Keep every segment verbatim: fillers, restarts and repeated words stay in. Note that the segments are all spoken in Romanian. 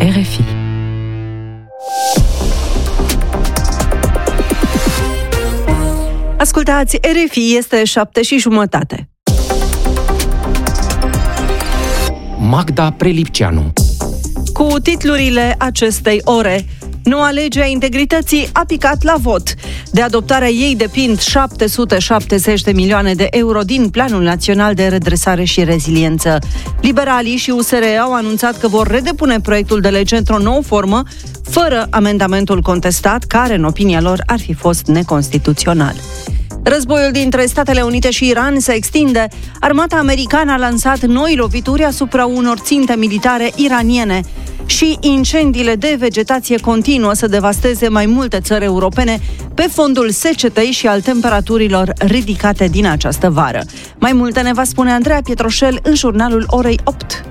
R F I. Ascultați, R F I, este șapte și jumătate. Magda Prelipceanu. Cu titlurile acestei ore: noua lege a integrității a picat la vot. De adoptarea ei depind șapte sute șaptezeci de milioane de euro din Planul Național de Redresare și Reziliență. Liberalii și U S R au anunțat că vor redepune proiectul de lege într-o nouă formă, fără amendamentul contestat, care, în opinia lor, ar fi fost neconstituțional. Războiul dintre Statele Unite și Iran se extinde. Armata americană a lansat noi lovituri asupra unor ținte militare iraniene și incendiile de vegetație continuă să devasteze mai multe țări europene pe fondul secetei și al temperaturilor ridicate din această vară. Mai multe ne va spune Andreea Pietroșel în jurnalul orei opt.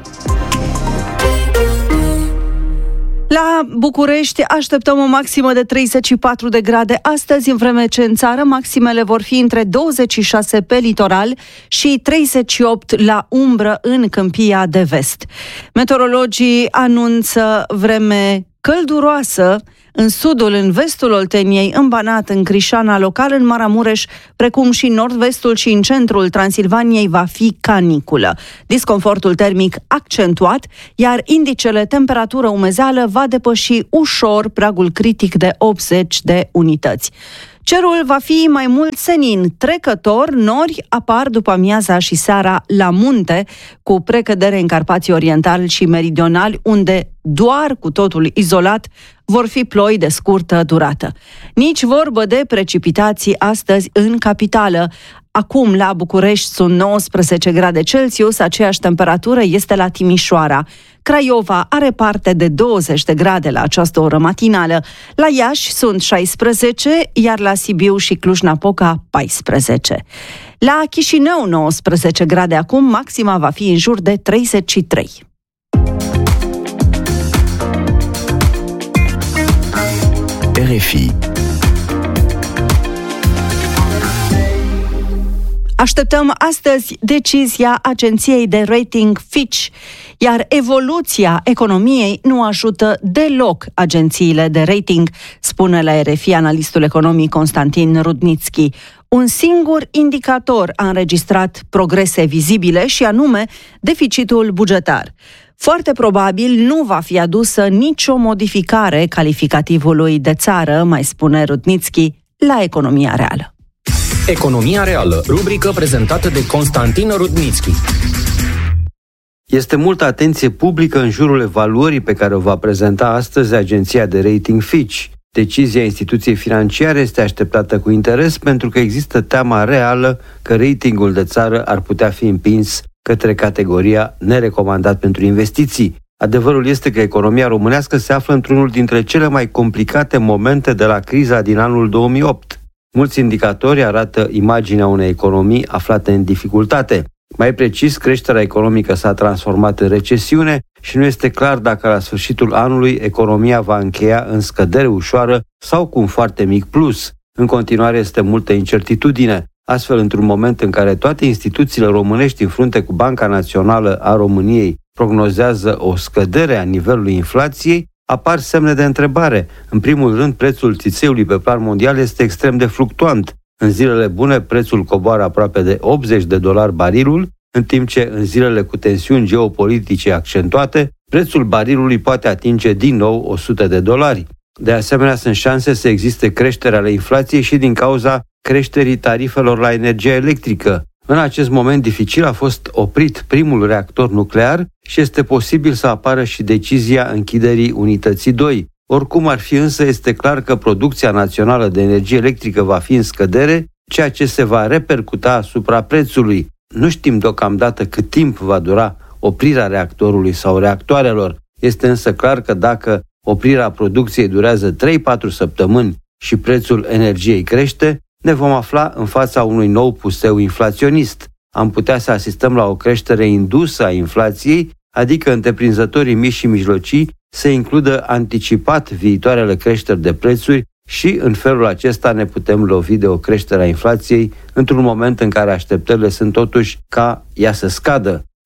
La București așteptăm o maximă de treizeci și patru de grade astăzi, în vreme ce în țară maximele vor fi între douăzeci și șase pe litoral și treizeci și opt la umbră în Câmpia de Vest. Meteorologii anunță vreme călduroasă în sudul, în vestul Olteniei, în Banat, în Crișana, local în Maramureș, precum și în nord-vestul și în centrul Transilvaniei va fi caniculă. Disconfortul termic accentuat, iar indicele temperatură-umezeală va depăși ușor pragul critic de optzeci de unități. Cerul va fi mai mult senin, trecător, nori apar după amiaza și seara la munte, cu precădere în Carpații Orientali și Meridionali, unde doar cu totul izolat vor fi ploi de scurtă durată. Nici vorbă de precipitații astăzi în capitală. Acum la București sunt nouăsprezece grade Celsius, aceeași temperatură este la Timișoara. Craiova are parte de douăzeci de grade la această oră matinală. La Iași sunt șaisprezece, iar la Sibiu și Cluj-Napoca paisprezece. La Chișinău nouăsprezece grade acum, maxima va fi în jur de treizeci și trei. R F I. Așteptăm astăzi decizia agenției de rating Fitch, iar evoluția economiei nu ajută deloc agențiile de rating, spune la R F I analistul economic Constantin Rudnitski. Un singur indicator a înregistrat progrese vizibile și anume deficitul bugetar. Foarte probabil nu va fi adusă nicio modificare calificativului de țară, mai spune Rudnitski, la economia reală. Economia reală, rubrică prezentată de Constantin Rudnitski. Este multă atenție publică în jurul evaluării pe care o va prezenta astăzi agenția de rating Fitch. Decizia instituției financiare este așteptată cu interes pentru că există teama reală că ratingul de țară ar putea fi împins către categoria nerecomandat pentru investiții. Adevărul este că economia românească se află într-unul dintre cele mai complicate momente de la criza din anul două mii opt. Mulți indicatori arată imaginea unei economii aflate în dificultate. Mai precis, creșterea economică s-a transformat în recesiune și nu este clar dacă la sfârșitul anului economia va încheia în scădere ușoară sau cu un foarte mic plus. În continuare este multă incertitudine. Astfel, într-un moment în care toate instituțiile românești în frunte cu Banca Națională a României prognozează o scădere a nivelului inflației, apar semne de întrebare. În primul rând, prețul țițeiului pe plan mondial este extrem de fluctuant. În zilele bune, prețul coboară aproape de optzeci de dolari barilul, în timp ce în zilele cu tensiuni geopolitice accentuate, prețul barilului poate atinge din nou o sută de dolari. De asemenea, sunt șanse să existe creștere ale inflației și din cauza creșterii tarifelor la energia electrică. În acest moment dificil a fost oprit primul reactor nuclear și este posibil să apară și decizia închiderii unității doi. Oricum ar fi, însă, este clar că producția națională de energie electrică va fi în scădere, ceea ce se va repercuta asupra prețului. Nu știm deocamdată cât timp va dura oprirea reactorului sau reactoarelor. Este însă clar că dacă oprirea producției durează trei-patru săptămâni și prețul energiei crește, ne vom afla în fața unui nou puseu inflaționist. Am putea să asistăm la o creștere indusă a inflației, adică întreprinzătorii mici și mijlocii să includă anticipat viitoarele creșteri de prețuri și în felul acesta ne putem lovi de o creștere a inflației într-un moment în care așteptările sunt totuși ca ea să scadă.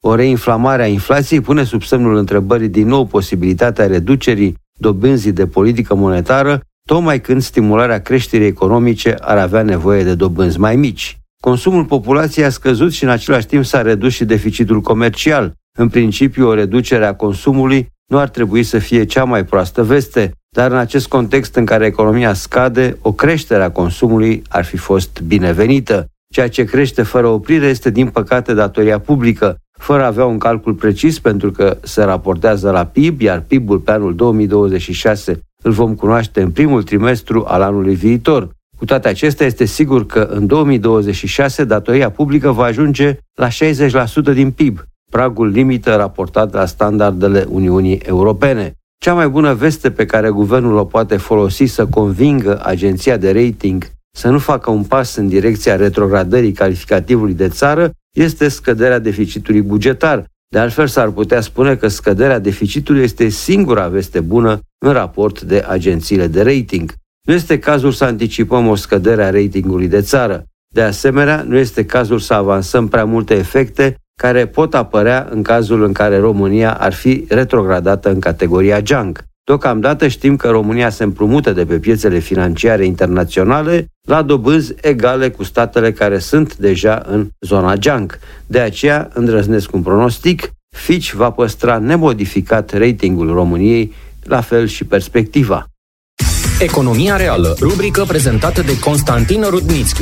O reinflamare a inflației pune sub semnul întrebării din nou posibilitatea reducerii dobânzii de politică monetară, tocmai când stimularea creșterii economice ar avea nevoie de dobânzi mai mici. Consumul populației a scăzut și în același timp s-a redus și deficitul comercial. În principiu, o reducere a consumului nu ar trebui să fie cea mai proastă veste, dar în acest context în care economia scade, o creștere a consumului ar fi fost binevenită. Ceea ce crește fără oprire este, din păcate, datoria publică, fără a avea un calcul precis, pentru că se raportează la P I B, iar P I B-ul pe anul două mii douăzeci și șase îl vom cunoaște în primul trimestru al anului viitor. Cu toate acestea, este sigur că în două mii douăzeci și șase datoria publică va ajunge la șaizeci la sută din P I B, pragul limită raportat la standardele Uniunii Europene. Cea mai bună veste pe care guvernul o poate folosi să convingă agenția de rating să nu facă un pas în direcția retrogradării calificativului de țară este scăderea deficitului bugetar. De altfel, s-ar putea spune că scăderea deficitului este singura veste bună în raport de agențiile de rating. Nu este cazul să anticipăm o scădere a ratingului de țară. De asemenea, nu este cazul să avansăm prea multe efecte care pot apărea în cazul în care România ar fi retrogradată în categoria junk. Deocamdată știm că România se împrumută de pe piețele financiare internaționale la dobânzi egale cu statele care sunt deja în zona junk. De aceea îndrăznesc un pronostic: Fitch va păstra nemodificat ratingul României, la fel și perspectiva. Economia reală, rubrică prezentată de Constantin Rudnițchi.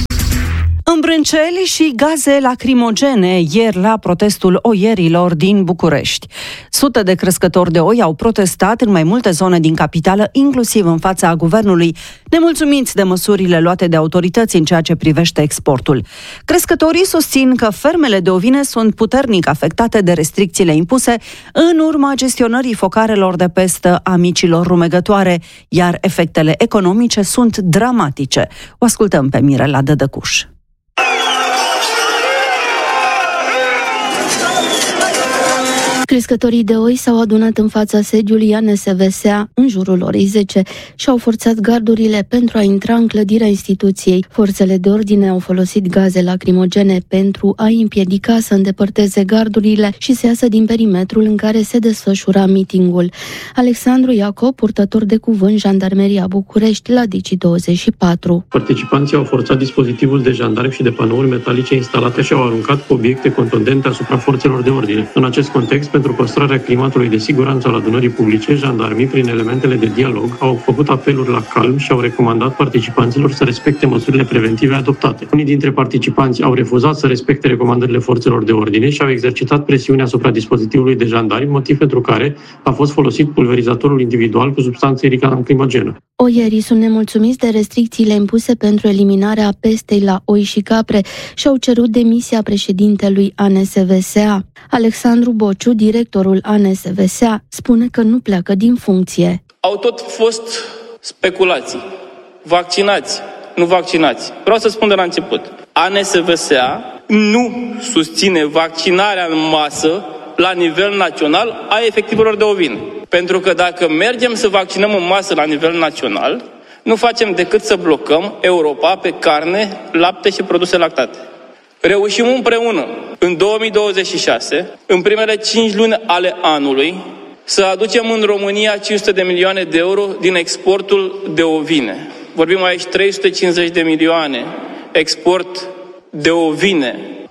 Îmbrânceli și gaze lacrimogene ieri la protestul oierilor din București. Sute de crescători de oi au protestat în mai multe zone din capitală, inclusiv în fața guvernului, nemulțumiți de măsurile luate de autorități în ceea ce privește exportul. Crescătorii susțin că fermele de ovine sunt puternic afectate de restricțiile impuse în urma gestionării focarelor de pestă a micilor rumegătoare, iar efectele economice sunt dramatice. O ascultăm pe Mirela Dădăcuș. Crescătorii de oi s-au adunat în fața sediului A N S V S A în jurul orei zece și au forțat gardurile pentru a intra în clădirea instituției. Forțele de ordine au folosit gaze lacrimogene pentru a-i împiedica să îndepărteze gardurile și să iasă din perimetrul în care se desfășura mitingul. Alexandru Iacob, purtător de cuvânt Jandarmeria București la Digi douăzeci și patru. Participanții au forțat dispozitivul de jandarmi și de panouri metalice instalate și au aruncat cu obiecte contundente asupra forțelor de ordine. În acest context, pentru păstrarea climatului de siguranță al adunării publice, jandarmii, prin elementele de dialog, au făcut apeluri la calm și au recomandat participanților să respecte măsurile preventive adoptate. Unii dintre participanți au refuzat să respecte recomandările forțelor de ordine și au exercitat presiune asupra dispozitivului de jandarmi, motiv pentru care a fost folosit pulverizatorul individual cu substanțe lacrimogene. Oierii sunt nemulțumiți de restricțiile impuse pentru eliminarea pestei la oi și capre și au cerut demisia președintelui A N S V S A. Alexandru Bociu, directorul A N S V S A, spune că nu pleacă din funcție. Au tot fost speculații. Vaccinați, nu vaccinați. Vreau să spun de la început. A N S V S A nu susține vaccinarea în masă la nivel național a efectivelor de ovine. Pentru că dacă mergem să vaccinăm în masă la nivel național, nu facem decât să blocăm Europa pe carne, lapte și produse lactate. Reușim împreună, în două mii douăzeci și șase, în primele cinci luni ale anului, să aducem în România cinci sute de milioane de euro din exportul de ovine. Vorbim aici trei sute cincizeci de milioane export de ovine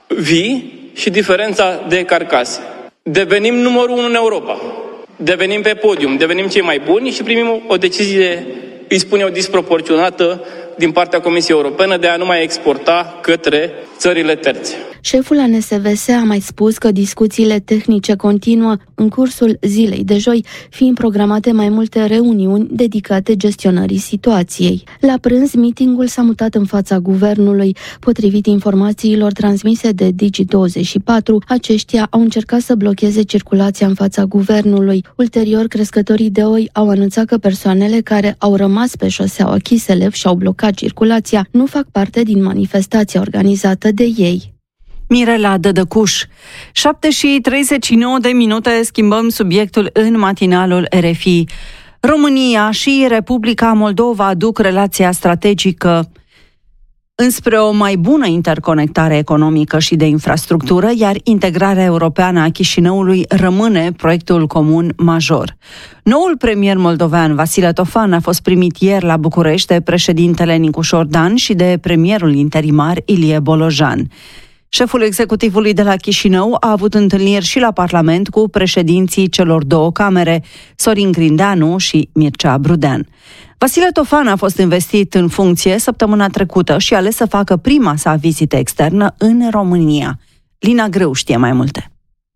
vii și diferența de carcase. Devenim numărul unu în Europa. Devenim pe podium, devenim cei mai buni și primim o decizie, îi spun eu, disproporționată din partea Comisiei Europene de a nu mai exporta către țările terțe. Șeful A N S V S A a mai spus că discuțiile tehnice continuă în cursul zilei de joi, fiind programate mai multe reuniuni dedicate gestionării situației. La prânz, mitingul s-a mutat în fața guvernului. Potrivit informațiilor transmise de Digi douăzeci și patru, aceștia au încercat să blocheze circulația în fața guvernului. Ulterior, crescătorii de oi au anunțat că persoanele care au rămas pe șoseaua Chiselev și au blocat circulația nu fac parte din manifestația organizată de ei. Mirela Dădăcuș. șapte și treizeci și nouă de minute, schimbăm subiectul în matinalul R F I. România și Republica Moldova aduc relația strategică înspre o mai bună interconectare economică și de infrastructură, iar integrarea europeană a Chișinăului rămâne proiectul comun major. Noul premier moldovean Vasile Tofan a fost primit ieri la București de președintele Nicușor Dan și de premierul interimar Ilie Bolojan. Șeful executivului de la Chișinău a avut întâlniri și la Parlament cu președinții celor două camere, Sorin Grindeanu și Mircea Brudean. Vasile Tofan a fost investit în funcție săptămâna trecută și ales să facă prima sa vizită externă în România. Lina Greu știe mai multe.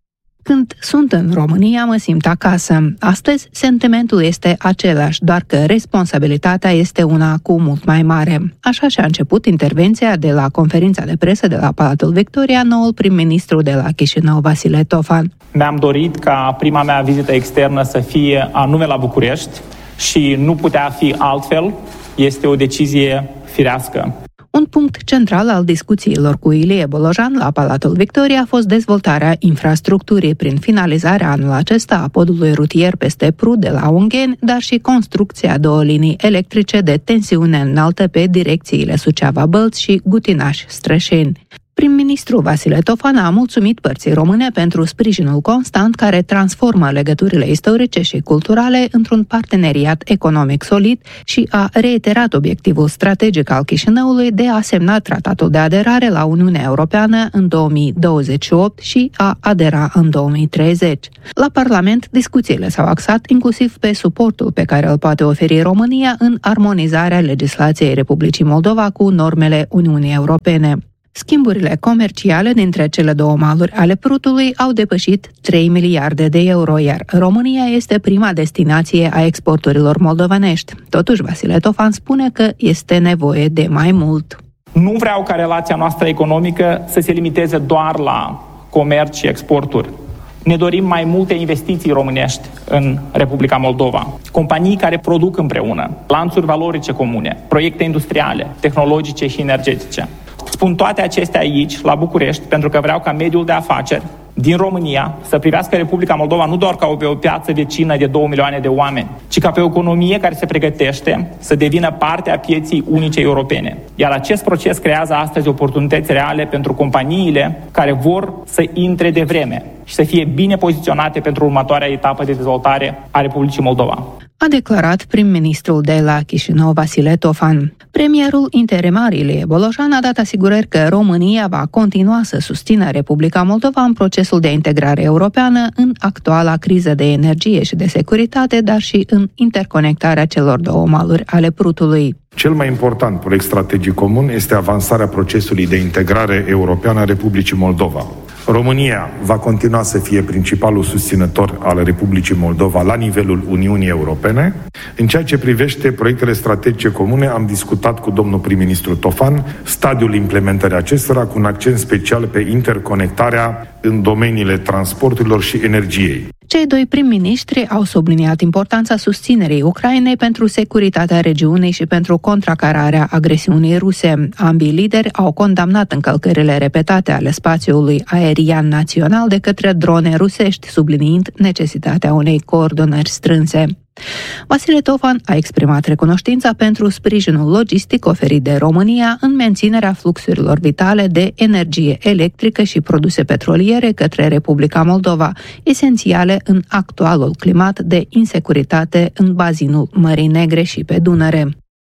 Când sunt în România, mă simt acasă. Astăzi, sentimentul este același, doar că responsabilitatea este una cu mult mai mare. Așa și-a început intervenția de la conferința de presă de la Palatul Victoria, noul prim-ministru de la Chișinău, Vasile Tofan. Mi-am dorit ca prima mea vizită externă să fie anume la București și nu putea fi altfel. Este o decizie firească. Un punct central al discuțiilor cu Ilie Bolojan la Palatul Victoria a fost dezvoltarea infrastructurii prin finalizarea anul acesta a podului rutier peste Prut de la Ungheni, dar și construcția două linii electrice de tensiune înaltă pe direcțiile Suceava-Bălți și Gutinaș-Strășeni. Prim-ministru Vasile Tofan a mulțumit părții române pentru sprijinul constant care transformă legăturile istorice și culturale într-un parteneriat economic solid și a reiterat obiectivul strategic al Chișinăului de a semna tratatul de aderare la Uniunea Europeană în două mii douăzeci și opt și a adera în două mii treizeci. La Parlament, discuțiile s-au axat inclusiv pe suportul pe care îl poate oferi România în armonizarea legislației Republicii Moldova cu normele Uniunii Europene. Schimburile comerciale dintre cele două maluri ale Prutului au depășit trei miliarde de euro, iar România este prima destinație a exporturilor moldovenești. Totuși, Vasile Tofan spune că este nevoie de mai mult. Nu vreau ca relația noastră economică să se limiteze doar la comerț și exporturi. Ne dorim mai multe investiții românești în Republica Moldova. Companii care produc împreună, lanțuri valorice comune, proiecte industriale, tehnologice și energetice. Spun toate acestea aici, la București, pentru că vreau ca mediul de afaceri din România să privească Republica Moldova nu doar ca o, o piață vecină de două milioane de oameni, ci ca pe o economie care se pregătește să devină parte a pieții unice europene. Iar acest proces creează astăzi oportunități reale pentru companiile care vor să intre de vreme și să fie bine poziționate pentru următoarea etapă de dezvoltare a Republicii Moldova. A declarat prim-ministrul de la Chișinău, Vasile Tofan. Premierul interimar Ilie Bolojan a dat asigurări că România va continua să susțină Republica Moldova în procesul de integrare europeană, în actuala criză de energie și de securitate, dar și în interconectarea celor două maluri ale Prutului. Cel mai important proiect strategic comun este avansarea procesului de integrare europeană a Republicii Moldova. România va continua să fie principalul susținător al Republicii Moldova la nivelul Uniunii Europene. În ceea ce privește proiectele strategice comune, am discutat cu domnul prim-ministru Tofan stadiul implementării acestora cu un accent special pe interconectarea în domeniile transporturilor și energiei. Cei doi prim-ministri au subliniat importanța susținerii Ucrainei pentru securitatea regiunii și pentru contracararea agresiunii ruse. Ambii lideri au condamnat încălcările repetate ale spațiului aerian național de către drone rusești, subliniind necesitatea unei coordonări strânse. Vasile Tofan a exprimat recunoștința pentru sprijinul logistic oferit de România în menținerea fluxurilor vitale de energie electrică și produse petroliere către Republica Moldova, esențiale în actualul climat de insecuritate în bazinul Mării Negre și pe Dunăre.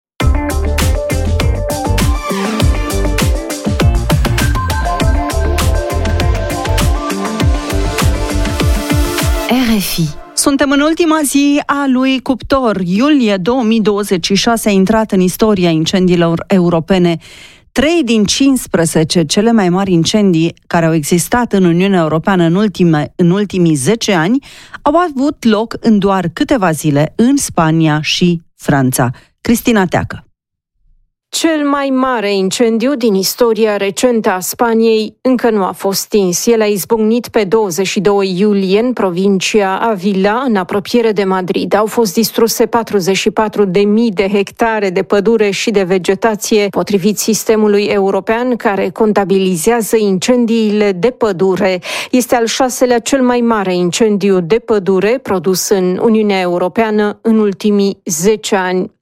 R F I. Suntem în ultima zi a lui Cuptor. Iulie două mii douăzeci și șase a intrat în istoria incendiilor europene. Trei din cincisprezece cele mai mari incendii care au existat în Uniunea Europeană în, ultime, în ultimii zece ani au avut loc în doar câteva zile în Spania și Franța. Cristina Teacă. Cel mai mare incendiu din istoria recentă a Spaniei încă nu a fost stins. El a izbucnit pe douăzeci și doi iulie în provincia Avila, în apropiere de Madrid. Au fost distruse patruzeci și patru de mii de hectare de pădure și de vegetație, potrivit sistemului european care contabilizează incendiile de pădure. Este al șaselea cel mai mare incendiu de pădure produs în Uniunea Europeană în ultimii zece ani.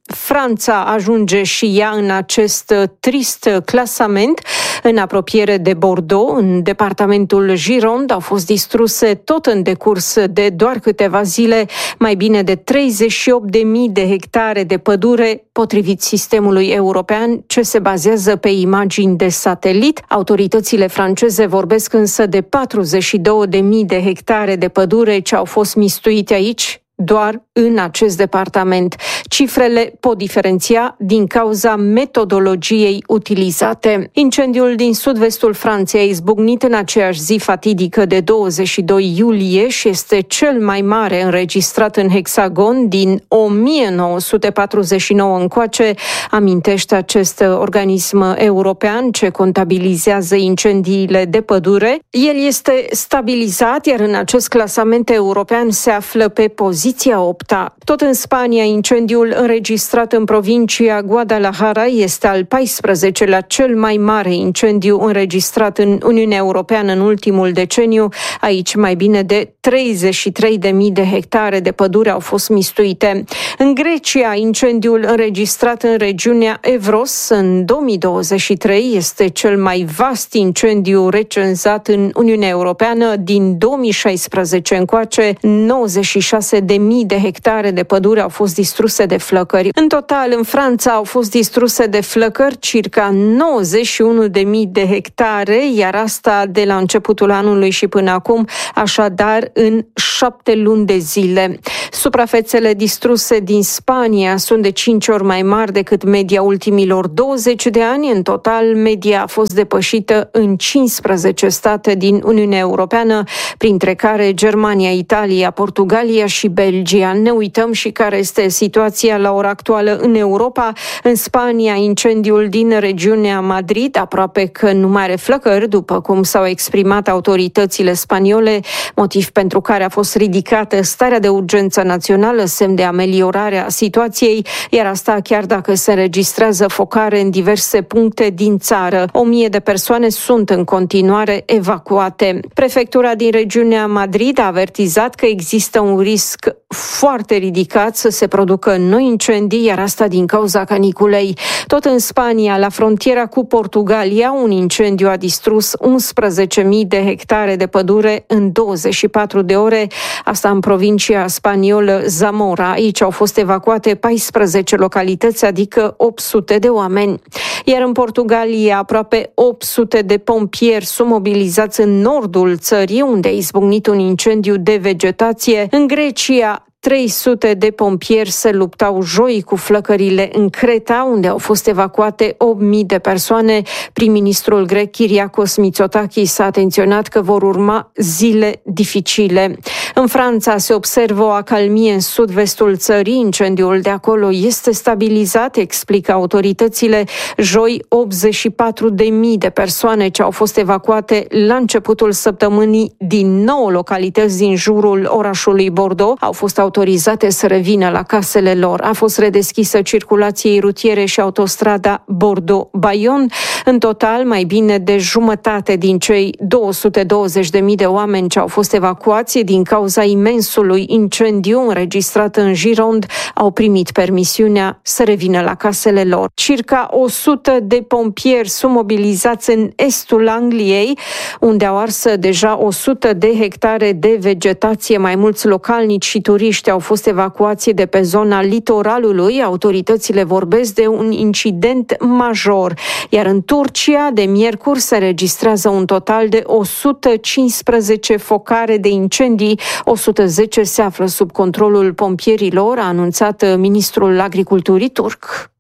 Franța ajunge și ea în acest trist clasament. În apropiere de Bordeaux, în departamentul Gironde, au fost distruse tot în decurs de doar câteva zile mai bine de treizeci și opt de mii de hectare de pădure, potrivit sistemului european ce se bazează pe imagini de satelit. Autoritățile franceze vorbesc însă de patruzeci și două de mii de hectare de pădure ce au fost mistuite aici, doar în acest departament. Cifrele pot diferenția din cauza metodologiei utilizate. Incendiul din sud-vestul Franței a izbucnit în aceeași zi fatidică de douăzeci și doi iulie și este cel mai mare înregistrat în Hexagon din o mie nouă sute patruzeci și nouă încoace, amintește acest organism european ce contabilizează incendiile de pădure. El este stabilizat, iar în acest clasament european se află pe poziția opta. Tot în Spania, incendiul înregistrat în provincia Guadalajara este al paisprezecelea cel mai mare incendiu înregistrat în Uniunea Europeană în ultimul deceniu. Aici mai bine de treizeci și trei de mii de hectare de pădure au fost mistuite. În Grecia, incendiul înregistrat în regiunea Evros în două mii douăzeci și trei este cel mai vast incendiu recenzat în Uniunea Europeană din două mii șaisprezece încoace. nouăzeci și șase de mii de hectare de pădure au fost distruse de flăcări. În total, în Franța au fost distruse de flăcări circa nouăzeci și unu de mii de hectare, iar asta de la începutul anului și până acum, așadar în șapte luni de zile. Suprafețele distruse din Spania sunt de cinci ori mai mari decât media ultimilor douăzeci de ani. În total, media a fost depășită în cincisprezece state din Uniunea Europeană, printre care Germania, Italia, Portugalia și Belgia. Ne uităm și care este situația la ora actuală în Europa. În Spania, incendiul din regiunea Madrid aproape că nu mai are flăcări, după cum s-au exprimat autoritățile spaniole, motiv pentru care a fost ridicată starea de urgență națională, semn de ameliorare a situației, iar asta chiar dacă se înregistrează focare în diverse puncte din țară. O mie de persoane sunt în continuare evacuate. Prefectura din regiunea Madrid a avertizat că există un risc foarte ridicat să se producă noi incendii, iar asta din cauza caniculei. Tot în Spania, la frontiera cu Portugalia, un incendiu a distrus unsprezece mii de hectare de pădure în douăzeci și patru de ore, asta în provincia spaniolă Zamora. Aici au fost evacuate paisprezece localități, adică opt sute de oameni. Iar în Portugalia, aproape opt sute de pompieri sunt mobilizați în nordul țării, unde a izbucnit un incendiu de vegetație. În Grecia, trei sute de pompieri se luptau joi cu flăcările în Creta, unde au fost evacuate opt mii de persoane. Prim-ministrul grec Kyriakos Mitsotakis a atenționat că vor urma zile dificile. În Franța se observă o acalmie în sud-vestul țării. Incendiul de acolo este stabilizat, explică autoritățile. Joi, optzeci și patru de mii de persoane ce au fost evacuate la începutul săptămânii din nouă localități din jurul orașului Bordeaux au fost autorizate să revină la casele lor. A fost redeschisă circulației rutiere și autostrada Bordeaux-Bayonne. În total, mai bine de jumătate din cei două sute douăzeci de mii de oameni ce au fost evacuați din cauza imensului incendiu înregistrat în Gironde au primit permisiunea să revină la casele lor. Circa o sută de pompieri sunt mobilizați în estul Angliei, unde au ars deja o sută de hectare de vegetație. Mai mulți localnici și turiști au fost evacuați de pe zona litoralului. Autoritățile vorbesc de un incident major. Iar în Turcia, de miercuri, se registrează un total de o sută cincisprezece focare de incendii. o sută zece se află sub controlul pompierilor, a anunțat ministrul agriculturii turc.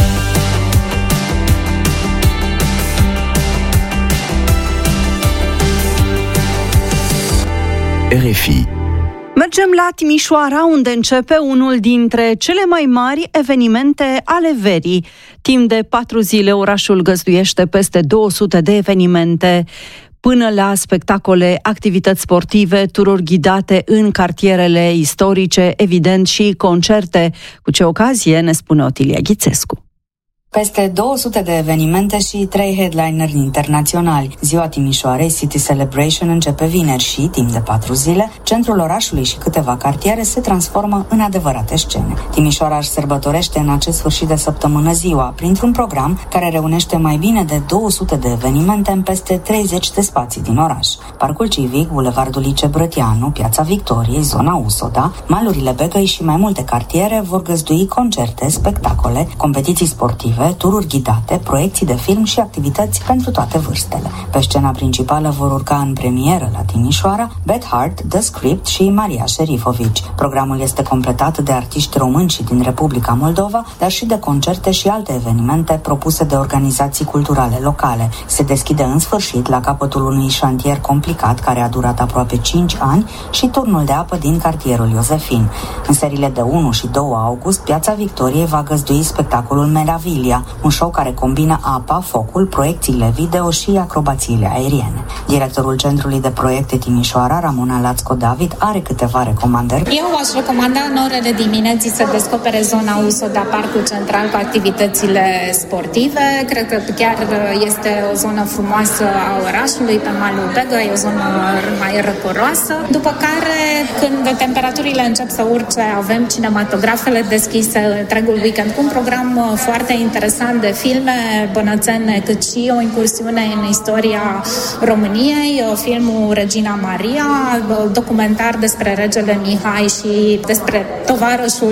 R F I. Mergem la Timișoara, unde începe unul dintre cele mai mari evenimente ale verii. Timp de patru zile, orașul găzduiește peste două sute de evenimente, până la spectacole, activități sportive, tururi ghidate în cartierele istorice, evident și concerte. Cu ce ocazie, ne spune Otilia Ghițescu. Peste două sute de evenimente și trei headlineri internaționali. Ziua Timișoarei City Celebration începe vineri și, timp de patru zile, centrul orașului și câteva cartiere se transformă în adevărate scene. Timișoara își sărbătorește în acest sfârșit de săptămână ziua, printr-un program care reunește mai bine de două sute de evenimente în peste treizeci de spații din oraș. Parcul Civic, Bulevardul Lice Brătianu, Piața Victoriei, zona Usoda, malurile Begăi și mai multe cartiere vor găzdui concerte, spectacole, competiții sportive, tururi ghidate, proiecții de film și activități pentru toate vârstele. Pe scena principală vor urca în premieră la Timișoara Beth Hart, The Script și Maria Șerifovici. Programul este completat de artiști români și din Republica Moldova, dar și de concerte și alte evenimente propuse de organizații culturale locale. Se deschide în sfârșit la capătul unui șantier complicat care a durat aproape cinci ani și turnul de apă din cartierul Iosefin. În seriile de unu și doi august, Piața Victoriei va găzdui spectacolul Meraviglia, un show care combină apa, focul, proiecțiile video și acrobațiile aeriene. Directorul Centrului de Proiecte Timișoara, Ramona Lațco-David, are câteva recomandări. Eu aș recomanda în orele dimineții să descopere zona Usoda, Parcul Central cu activitățile sportive. Cred că chiar este o zonă frumoasă a orașului, pe malul Begă, e o zonă mai răcoroasă. După care, când temperaturile încep să urce, avem cinematografele deschise întregul weekend cu un program foarte interesant de filme bănățene, cât și o incursiune în istoria României, filmul Regina Maria, documentar despre regele Mihai și despre tovarășul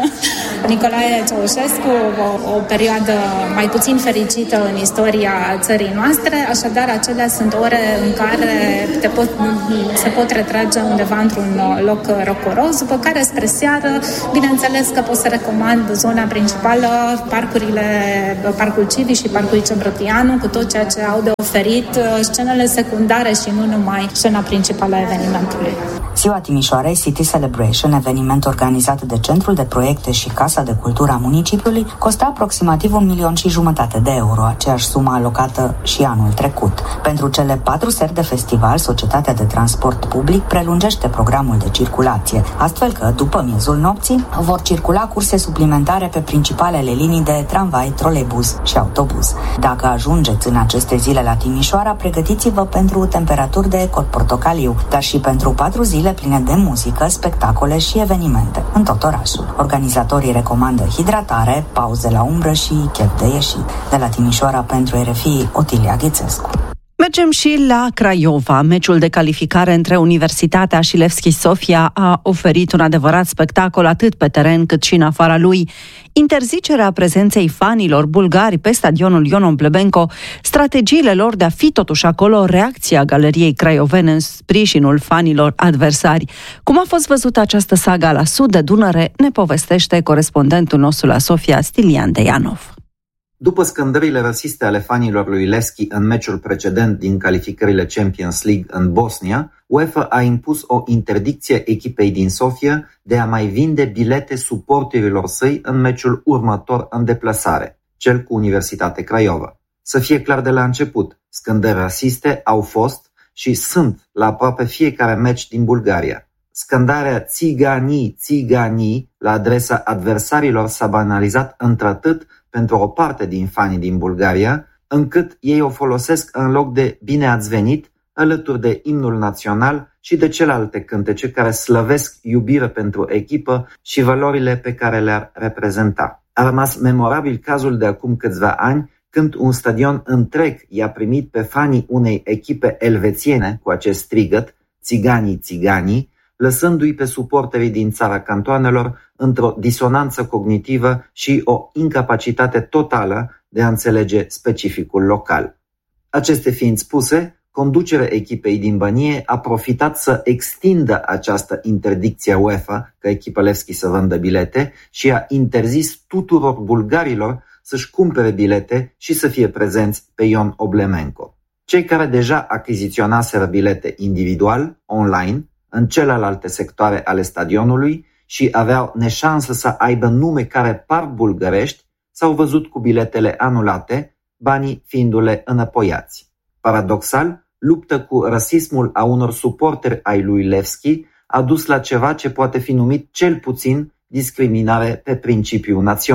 Nicolae Ceaușescu, o, o perioadă mai puțin fericită în istoria țării noastre. Așadar, acelea sunt ore în care te pot, se pot retrage undeva într-un loc rocoros, după care spre seară, bineînțeles că pot să recomand zona principală, parcurile, Parcul Civic și Parcul Cebrătianu, cu tot ceea ce au de oferit, scenele secundare și nu numai scena principală a evenimentului. Ziua Timișoarei City Celebration, eveniment organizat de Centrul de Proiecte și Casa de Cultură a municipiului, costă aproximativ un milion și jumătate de euro, aceeași sumă alocată și anul trecut. Pentru cele patru seri de festival, Societatea de Transport Public prelungește programul de circulație, astfel că, după miezul nopții, vor circula curse suplimentare pe principalele linii de tramvai, troleibuz și autobuz. Dacă ajungeți în aceste zile la Timișoara, pregătiți-vă pentru temperaturi de cod portocaliu, dar și pentru patru zile pline de muzică, spectacole și evenimente în tot orașul. Organizatorii recomandă hidratare, pauze la umbră și chef de ieșit. De la Timișoara pentru R F I, Otilia Ghițescu. Mergem și la Craiova. Meciul de calificare între Universitatea și Levski Sofia a oferit un adevărat spectacol atât pe teren cât și în afara lui. Interzicerea prezenței fanilor bulgari pe stadionul Ion Omblebenco, strategiile lor de a fi totuși acolo, reacția galeriei craiovene în sprijinul fanilor adversari. Cum a fost văzută această saga la sud de Dunăre, ne povestește corespondentul nostru la Sofia, Stilian Deianov. După scandările rasiste ale fanilor lui Levski în meciul precedent din calificările Champions League în Bosnia, UEFA a impus o interdicție echipei din Sofia de a mai vinde bilete suporterilor săi în meciul următor în deplasare, cel cu Universitate Craiova. Să fie clar de la început, scandări rasiste au fost și sunt la aproape fiecare meci din Bulgaria. Scandarea țiganii, țiganii la adresa adversarilor s-a banalizat într-atât pentru o parte din fanii din Bulgaria, încât ei o folosesc în loc de bine ați venit, alături de imnul național și de celelalte cântece care slăvesc iubire pentru echipă și valorile pe care le-ar reprezenta. A rămas memorabil cazul de acum câțiva ani, când un stadion întreg i-a primit pe fanii unei echipe elvețiene cu acest strigăt, țiganii, țiganii, lăsându-i pe suporterii din țara cantoanelor într-o disonanță cognitivă și o incapacitate totală de a înțelege specificul local. Aceste fiind spuse, conducerea echipei din Bănie a profitat să extindă această interdicție a UEFA ca echipa Levski să vândă bilete și a interzis tuturor bulgarilor să-și cumpere bilete și să fie prezenți pe Ion Oblemenco. Cei care deja achiziționaseră bilete individual, online, în celelalte sectoare ale stadionului și aveau neșansă să aibă nume care par bulgărești, s-au văzut cu biletele anulate, banii fiindu-le înapoiați. Paradoxal, luptă cu rasismul a unor suporteri ai lui Levski a dus la ceva ce poate fi numit cel puțin discriminare pe principiu național.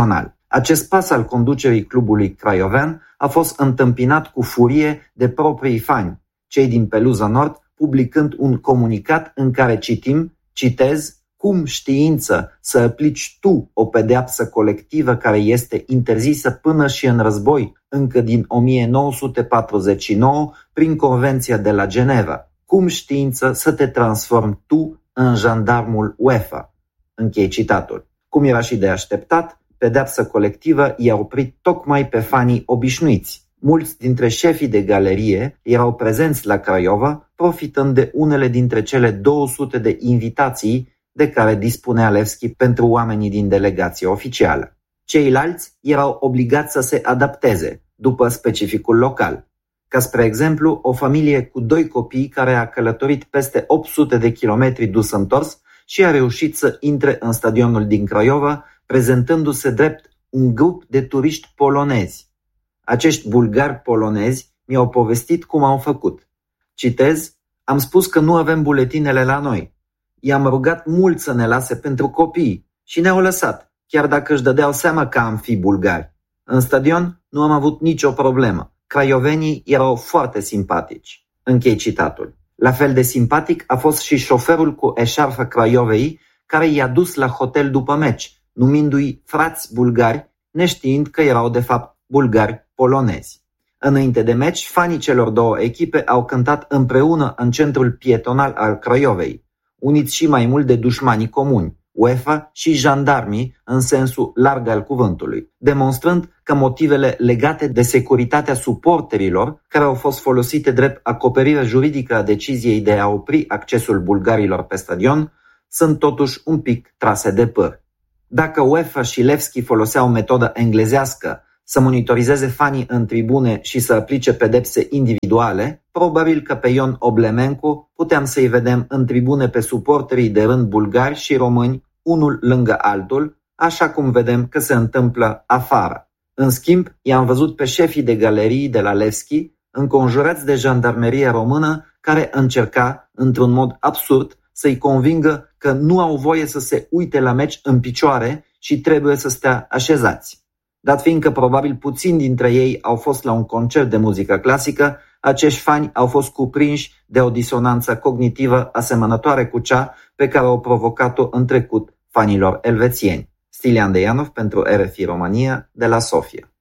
Acest pas al conducerii clubului craiovean a fost întâmpinat cu furie de proprii fani, cei din Peluza Nord, publicând un comunicat în care citim, citez, cum știință să aplici tu o pedeapsă colectivă care este interzisă până și în război, încă din o mie nouă sute patruzeci și nouă, prin Convenția de la Geneva. Cum știință să te transformi tu în jandarmul UEFA? Închei citatul. Cum era și de așteptat, pedeapsa colectivă i-a oprit tocmai pe fanii obișnuiți. Mulți dintre șefii de galerie erau prezenți la Craiova, profitând de unele dintre cele două sute de invitații de care dispunea Levski pentru oamenii din delegația oficială. Ceilalți erau obligați să se adapteze după specificul local. Ca spre exemplu, o familie cu doi copii care a călătorit peste opt sute de kilometri dus-întors și a reușit să intre în stadionul din Craiova, prezentându-se drept un grup de turiști polonezi. Acești bulgari polonezi mi-au povestit cum au făcut. Citez, am spus că nu avem buletinele la noi. I-am rugat mult să ne lase pentru copii și ne-au lăsat, chiar dacă își dădeau seama că am fi bulgari. În stadion nu am avut nicio problemă. Craiovenii erau foarte simpatici. Închei citatul. La fel de simpatic a fost și șoferul cu eșarfă Craiovei, care i-a dus la hotel după meci, numindu-i frați bulgari, neștiind că erau de fapt bulgari polonezi. Înainte de meci, fanii celor două echipe au cântat împreună în centrul pietonal al Craiovei, uniți și mai mult de dușmanii comuni, UEFA și jandarmii în sensul larg al cuvântului, demonstrând că motivele legate de securitatea suporterilor, care au fost folosite drept acoperire juridică a deciziei de a opri accesul bulgarilor pe stadion, sunt totuși un pic trase de păr. Dacă UEFA și Levski foloseau metoda englezească să monitorizeze fanii în tribune și să aplice pedepse individuale, probabil că pe Ion Oblemencu puteam să-i vedem în tribune pe suporterii de rând bulgari și români, unul lângă altul, așa cum vedem că se întâmplă afară. În schimb, i-am văzut pe șefii de galerii de la Levski, înconjurați de jandarmerie română, care încerca, într-un mod absurd, să-i convingă că nu au voie să se uite la meci în picioare și trebuie să stea așezați. Dat fiindcă probabil puțini dintre ei au fost la un concert de muzică clasică, acești fani au fost cuprinși de o disonanță cognitivă asemănătoare cu cea pe care au provocat-o în trecut fanilor elvețieni. Stilian Deianov pentru R F I România de la Sofia.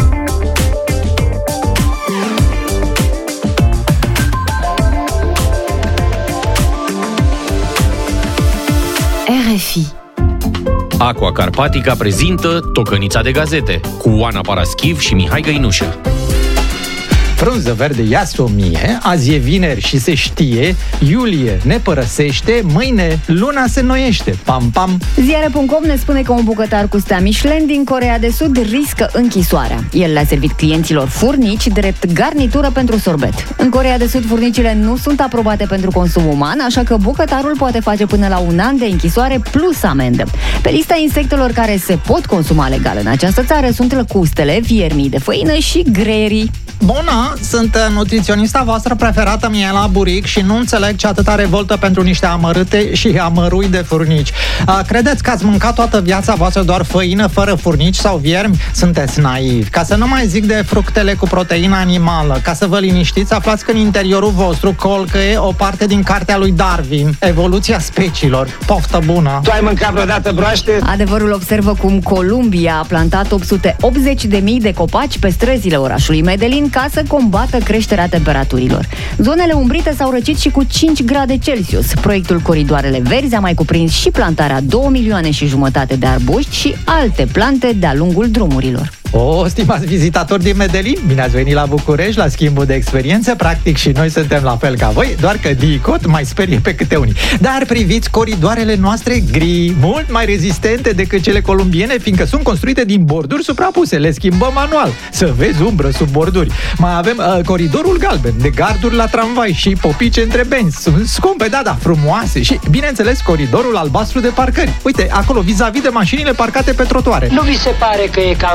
R F I. Aqua Carpatica prezintă Tocănița de gazete cu Oana Paraschiv și Mihai Găinușă. Frunză verde, ia-ți o mie, azi e vineri și se știe, iulie ne părăsește, mâine luna se înnoiește. Pam, pam! Ziare punct com ne spune că un bucătar cu stea Michelin din Coreea de Sud riscă închisoarea. El le-a servit clienților furnici drept garnitură pentru sorbet. În Coreea de Sud, furnicile nu sunt aprobate pentru consum uman, așa că bucătarul poate face până la un an de închisoare plus amendă. Pe lista insectelor care se pot consuma legal în această țară sunt lăcustele, viermii de făină și greierii. Bună! Sunt nutriționista voastră preferată, Miela Buric, și nu înțeleg ce atâta revoltă pentru niște amărâte și amărui de furnici. Credeți că ați mâncat toată viața voastră doar făină fără furnici sau viermi? Sunteți naivi. Ca să nu mai zic de fructele cu proteină animală, ca să vă liniștiți, aflați că în interiorul vostru colcăie o parte din cartea lui Darwin, Evoluția speciilor. Poftă bună! Tu ai mâncat vreodată broaște? Adevărul observă cum Columbia a plantat opt sute optzeci de mii de copaci pe străzile orașului Medellin ca să combată creșterea temperaturilor. Zonele umbrite s-au răcit și cu cinci grade Celsius. Proiectul Coridoarele Verzi a mai cuprins și plantarea două milioane și jumătate de arbuști și alte plante de-a lungul drumurilor. O, stimați vizitatori din Medellin, bine ați venit la București, la schimbul de experiențe. Practic și noi suntem la fel ca voi, doar că Dicot mai sperie pe câte unii. Dar priviți coridoarele noastre gri, mult mai rezistente decât cele columbiene, fiindcă sunt construite din borduri suprapuse. Le schimbăm manual, să vezi umbră sub borduri. Mai avem uh, coridorul galben, de garduri la tramvai și popice între benzi. Sunt scumpe, da, da, frumoase. Și, bineînțeles, coridorul albastru de parcări. Uite, acolo, vis-a-vis de mașinile parcate pe trotuare. Nu vi se pare că e cam cald?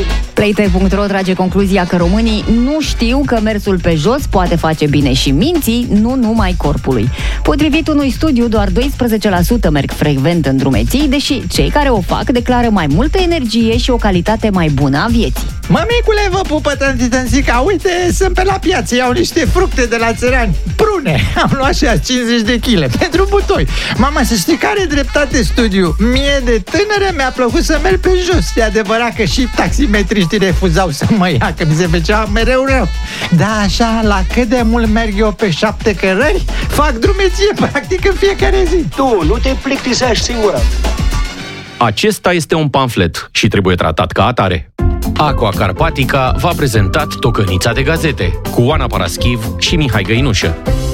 Playtech punct ro trage concluzia că românii nu știu că mersul pe jos poate face bine și minții, nu numai corpului. Potrivit unui studiu, doar doisprezece la sută merg frecvent în drumeții, deși cei care o fac declară mai multă energie și o calitate mai bună a vieții. Mămicule, vă pupă tăntică, uite, sunt pe la piață, iau niște fructe de la țărani, prune, am luat și azi cincizeci de kilograme pentru butoi. Mama, să știi care are dreptate studiu, mie de tânără mi-a plăcut să merg pe jos. E adevărat că și taximetriștii refuzau să mă ia, că mi se făcea mereu rău. Da, așa, la cât de mult merg eu pe șapte cărări, fac drumeție practic în fiecare zi. Tu, nu te plictisești singură. Acesta este un pamflet și trebuie tratat ca atare. Aqua Carpatica v-a prezentat Tocănița de Gazete cu Oana Paraschiv și Mihai Găinușă.